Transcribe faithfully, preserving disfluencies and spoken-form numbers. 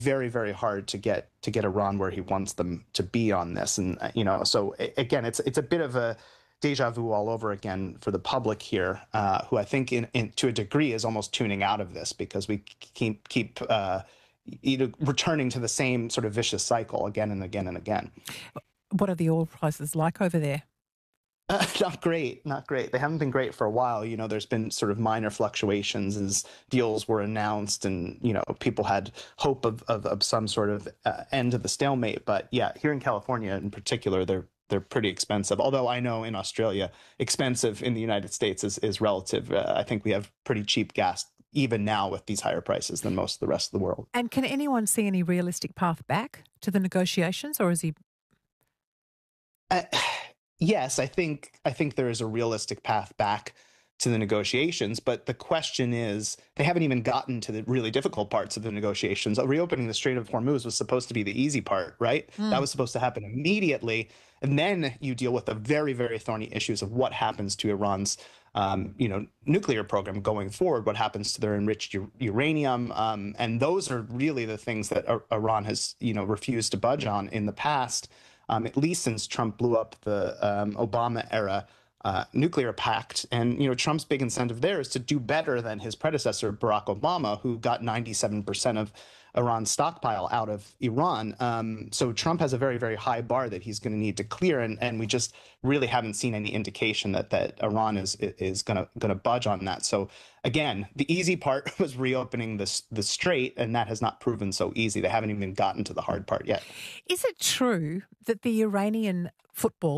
very, very hard to get to get Iran where he wants them to be on this. And, you know, so again, it's it's a bit of a deja vu all over again for the public here, uh, who I think in, in to a degree is almost tuning out of this because we keep keep uh, you know, returning to the same sort of vicious cycle again and again and again. What are the oil prices like over there? Uh, not great, not great. They haven't been great for a while. You know, there's been sort of minor fluctuations as deals were announced and, you know, people had hope of, of, of some sort of uh, end to the stalemate. But yeah, here in California in particular, they're they're pretty expensive. Although I know in Australia, expensive in the United States is, is relative. Uh, I think we have pretty cheap gas even now with these higher prices than most of the rest of the world. And can anyone see any realistic path back to the negotiations, or is he... Uh, Yes, I think I think there is a realistic path back to the negotiations, but the question is they haven't even gotten to the really difficult parts of the negotiations. Reopening the Strait of Hormuz was supposed to be the easy part, right? Mm. That was supposed to happen immediately, and then you deal with the very, very thorny issues of what happens to Iran's, um, you know, nuclear program going forward. What happens to their enriched u- uranium, um, and those are really the things that Iran has, you know, refused to budge on in the past. Um, at least since Trump blew up the um, Obama-era uh, nuclear pact. And, you know, Trump's big incentive there is to do better than his predecessor, Barack Obama, who got ninety-seven percent of Iran's stockpile out of Iran. Um, so Trump has a very, very high bar that he's going to need to clear. And, and we just really haven't seen any indication that that Iran is is going to going to budge on that. So, again, the easy part was reopening this the strait, and that has not proven so easy. They haven't even gotten to the hard part yet. Is it true that the Iranian football